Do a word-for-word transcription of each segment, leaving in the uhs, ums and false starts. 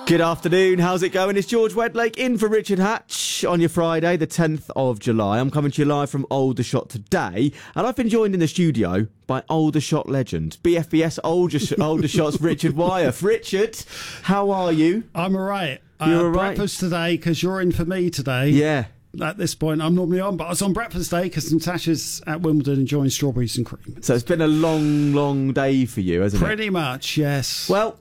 Good afternoon, how's it going? It's George Wedlake in for Richard Hatch on your Friday, the tenth of July. I'm coming to you live from Aldershot today, and I've been joined in the studio by Aldershot legend, B F B S Aldershot, Aldershot's Richard Wyeth. Richard, how are you? I'm all right. You're uh, all right? Breakfast today, because you're in for me today. Yeah. At this point, I'm normally on, but I was on breakfast day because Natasha's at Wimbledon enjoying strawberries and cream. So it's been a long, long day for you, hasn't Pretty it? Pretty much, yes. Well,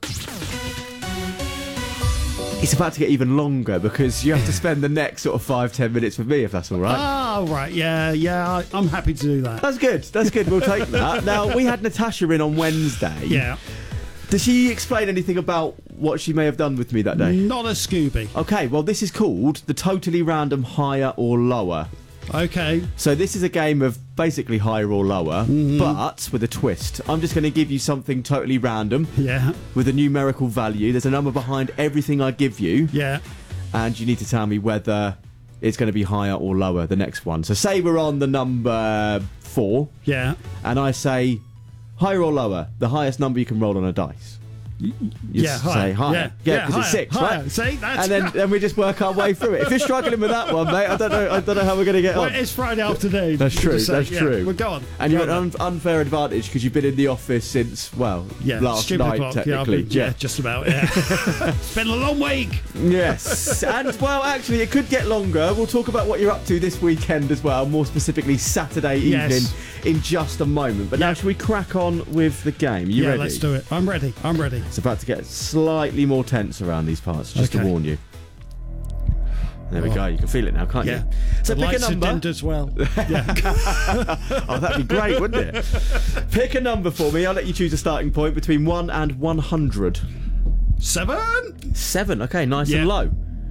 it's about to get even longer because you have to spend the next sort of five, ten minutes with me, if that's all right. Oh, right, yeah, yeah, I, I'm happy to do that. That's good, that's good, we'll take that. Now, we had Natasha in on Wednesday. Yeah. Did she explain anything about what she may have done with me that day? Not a Scooby. Okay, well, this is called the totally random higher or lower. Okay. So this is a game of basically higher or lower, mm-hmm. but with a twist. I'm just going to give you something totally random. Yeah. With a numerical value. There's a number behind everything I give you. Yeah. And you need to tell me whether it's going to be higher or lower, the next one. So say we're on the number four. Yeah. And I say higher or lower, the highest number you can roll on a dice. You yeah, say higher. higher. Yeah, because yeah, it's six, higher. right? See, that's and then, then we just work our way through it. If you're struggling with that one, mate, I don't know. I don't know how we're going to get well, on. It's Friday afternoon. That's true. Say, that's yeah, true. We're gone. And you're at an un- unfair advantage because you've been in the office since well, yeah, last night o'clock. technically. Yeah, been, yeah. yeah, just about. Yeah. It's been a long week. Yes, and well, actually, it could get longer. We'll talk about what you're up to this weekend as well. More specifically, Saturday evening yes. in just a moment. But yeah. now, should we crack on with the game? Are you yeah, ready? let's do it. I'm ready. I'm ready. It's about to get slightly more tense around these parts, just okay. to warn you. There we oh. go. You can feel it now, can't yeah. you? So the pick lights a number. Are dimmed as well. Yeah. Oh, that'd be great, wouldn't it? Pick a number for me. I'll let you choose a starting point between one and one hundred. Seven. Seven. Okay, nice yeah. and low.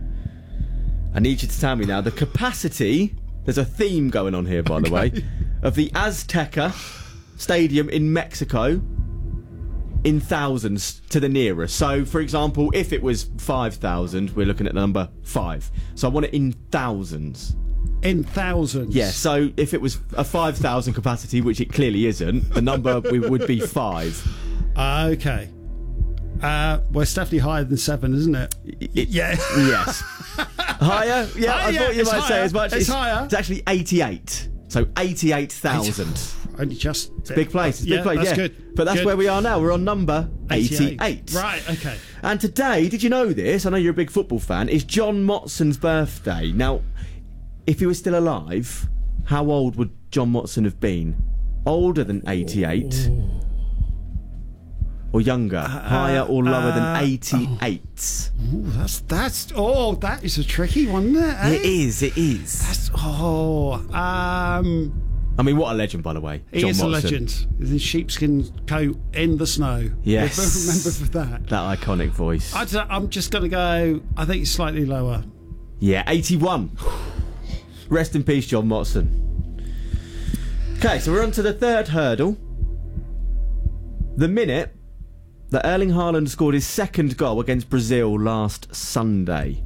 I need you to tell me now the capacity. There's a theme going on here, by okay. the way, of the Azteca Stadium in Mexico. In thousands to the nearest. So, for example, if it was five thousand, we're looking at the number five. So I want it in thousands. In thousands? Yeah, so if it was a five thousand capacity, which it clearly isn't, the number we would be five. Uh, okay. Uh, well, it's definitely higher than seven, isn't it? it yeah. Yes. Higher? Yeah, higher, I yeah, thought you might higher. say as much. It's, it's higher. It's actually eighty-eight. So eighty-eight thousand. Only just it's a big place. It's a yeah, big place. That's yeah. good. But that's good. where we are now. We're on number eighty-eight. eighty-eight. Right. Okay. And today, did you know this? I know you're a big football fan. It's John Motson's birthday. Now, if he was still alive, how old would John Motson have been? Older than eighty-eight, oh. or younger? Uh, Higher or lower uh, than eighty-eight? Oh, that's that's oh, that is a tricky one, isn't it? Eh? It is. It is. That's oh um. I mean, what a legend, by the way. He John is Motson. a legend. With his sheepskin coat in the snow. Yes. Remember for that. That iconic voice. I I'm just going to go, I think it's slightly lower. Yeah, eighty-one. Rest in peace, John Motson. Okay, so we're on to the third hurdle. The minute that Erling Haaland scored his second goal against Brazil last Sunday.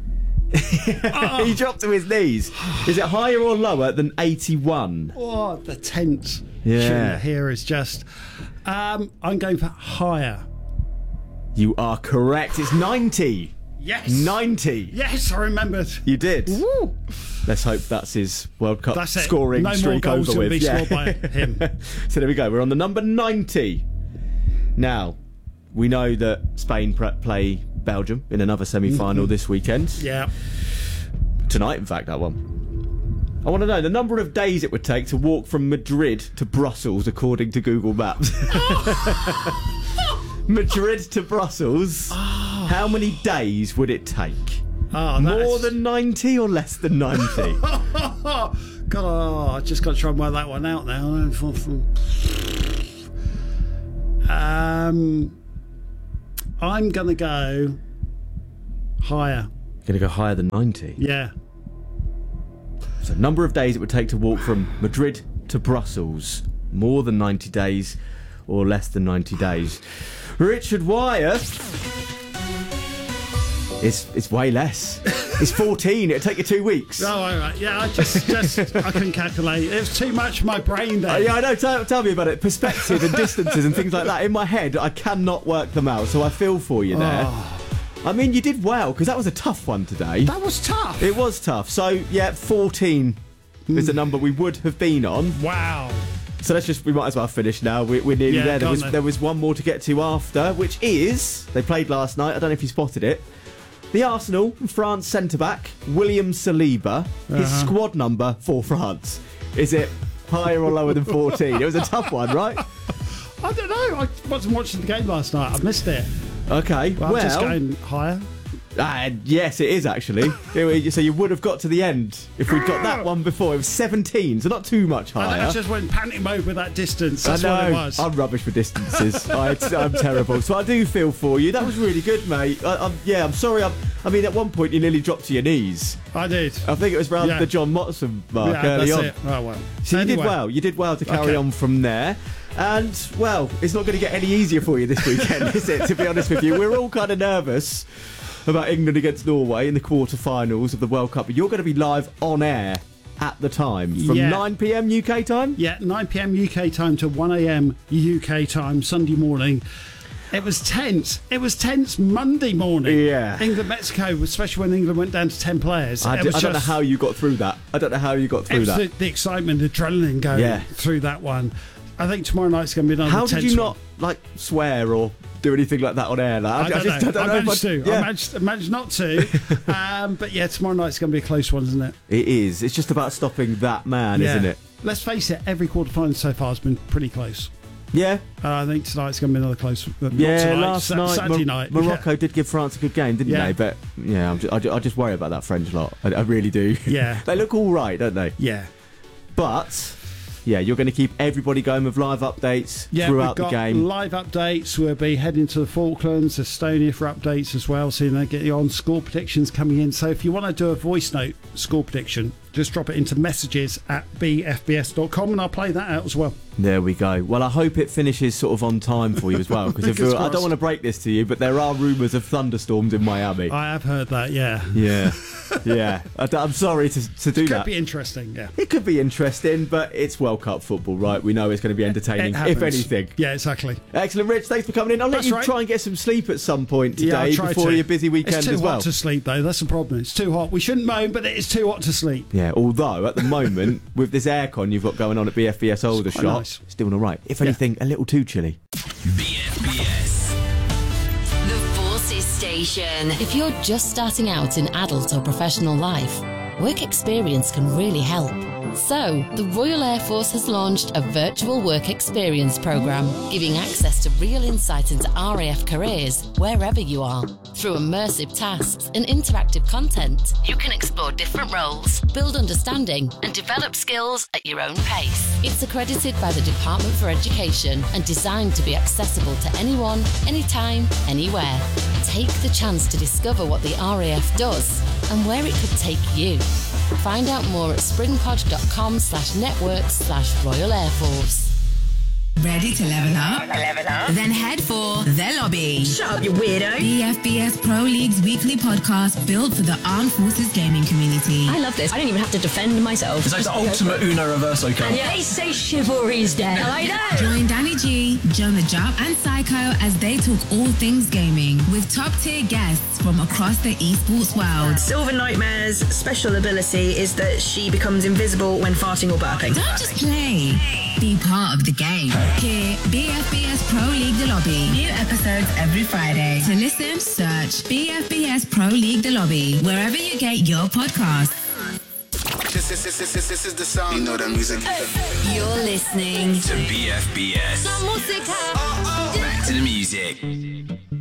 Oh. He dropped to his knees. Is it higher or lower than eighty-one? Oh, the tense yeah. here is just... Um, I'm going for higher. You are correct. It's ninety. Yes. ninety. Yes, I remembered. You did. Woo. Let's hope that's his World Cup that's scoring no streak more goals over will with. Be yeah. scored by him. So there we go. We're on the number ninety. Now, we know that Spain play Belgium in another semi-final mm-hmm. this weekend. Yeah. Tonight, in fact, that one. I want to know the number of days it would take to walk from Madrid to Brussels, according to Google Maps. Madrid to Brussels. Oh. How many days would it take? Oh, More than ninety or less than ninety? God, oh, I just got to try and work that one out now. Um, I'm going to go higher. Going to go higher than ninety? Yeah. So number of days it would take to walk from Madrid to Brussels. More than ninety days or less than ninety days. Richard Wyeth. It's, it's way less. It's fourteen. It'll take you two weeks. Oh, all right. Yeah, I just, just I couldn't calculate. It was too much for my brain there. Uh, yeah, I know. Tell, tell me about it. Perspective and distances and things like that. In my head, I cannot work them out. So I feel for you there. Oh. I mean, you did well, because that was a tough one today. That was tough. It was tough. So, yeah, fourteen mm. is the number we would have been on. Wow. So let's just, we might as well finish now. We're, we're nearly Yeah, there. There go was, on then. there was one more to get to after, which is, they played last night, I don't know if you spotted it, the Arsenal France centre-back, William Saliba, his Uh-huh. squad number for France. Is it higher or lower than fourteen? It was a tough one, right? I don't know. I wasn't watching the game last night. I missed it. Okay, Well, well... I'm just going higher. Uh, yes, it is actually. So you would have got to the end if we'd got that one before. It was seventeen, so not too much I, higher. I just went panic mode with that distance. That's I know. what it was. I'm rubbish for distances. I, I'm terrible. So I do feel for you. That was really good, mate. I, I'm, yeah, I'm sorry. I'm, I mean, at one point you nearly dropped to your knees. I did. I think it was around Yeah. the John Motson mark yeah, early that's on. it. Oh, well. So you Anyway. did well. You did well to carry Okay. on from there. And, well, it's not going to get any easier for you this weekend, is it, to be honest with you? We're all kind of nervous about England against Norway in the quarter-finals of the World Cup. But you're going to be live on air at the time from Yeah. nine p.m. U K time? Yeah, nine p.m. U K time to one a.m. U K time, Sunday morning. It was tense. It was tense Monday morning. Yeah. England, Mexico, especially when England went down to ten players. I, it d- was I don't know just- how you got through that. I don't know how you got It through was that. the, the excitement, the adrenaline going Yeah. through that one. I think tomorrow night's going to be another How tense did you not, one. like, swear or do anything like that on air? Like, I don't just, know. I don't I know if managed I'd- to. yeah. I managed, I managed not to. um, but yeah, tomorrow night's going to be a close one, isn't it? It is. It's just about stopping that man, Yeah. isn't it? Let's face it, every quarter final so far has been pretty close. Yeah. Uh, I think tonight's going to be another close. Uh, not Yeah, tonight, last Sa- night, Saturday Mo- night. Morocco Yeah. did give France a good game, didn't Yeah. they? But yeah, I'm just, I, ju- I just worry about that French lot. I, I really do. Yeah. They look all right, don't they? Yeah. But yeah, you're going to keep everybody going with live updates Yeah, throughout we've got the game. live updates. We'll be heading to the Falklands, Estonia for updates as well. So you know, get you on score predictions coming in. So if you want to do a voice note score prediction, just drop it into messages at b f b s dot com and I'll play that out as well. There we go. Well, I hope it finishes sort of on time for you as well, because Fingers I crossed. don't want to break this to you, but there are rumours of thunderstorms in Miami. I have heard that. Yeah, Yeah, yeah. I, am sorry to, to do could that. be interesting. Yeah, It could be interesting, but it's World Cup football, right? We know it's going to be entertaining, It happens. if anything. Yeah, exactly. Excellent, Rich. Thanks for coming in. I'll let That's you right. try and get some sleep at some point Yeah, I'll today try before to. your busy weekend It's too as well. hot to sleep though. That's the problem. It's too hot. We shouldn't moan, but it is too hot to sleep. Yeah, although at the moment, with this aircon you've got going on at B F B S Aldershot, quite nice. it's doing all right. If Yeah. anything, a little too chilly. B F B S. The Forces Station. If you're just starting out in adult or professional life, work experience can really help. So, the Royal Air Force has launched a virtual work experience program, giving access to real insight into R A F careers wherever you are. Through immersive tasks and interactive content, you can explore different roles, build understanding, and develop skills at your own pace. It's accredited by the Department for Education and designed to be accessible to anyone, anytime, anywhere. Take the chance to discover what the R A F does and where it could take you. Find out more at springpod.com slash network slash Royal Air Force. Ready to level up? Level up. Then head for The Lobby. Shut up, you weirdo. B F B S Pro League's weekly podcast built for the Armed Forces gaming community. I love this. I don't even have to defend myself. It's like the ultimate Uno Reverso card. Yeah, they say chivalry's dead. I know. Join Danny G, Jonah Jupp, and Psycho as they talk all things gaming with top-tier guests from across the esports world. Silver Nightmare's special ability is that she becomes invisible when farting or burping. Don't just play. Be part of the game. Here, B F B S Pro League The Lobby. New episodes every Friday. To listen, search B F B S Pro League The Lobby wherever you get your podcasts. This, this, this, this, this is the sound. You know the music. You're listening To B F B S. La música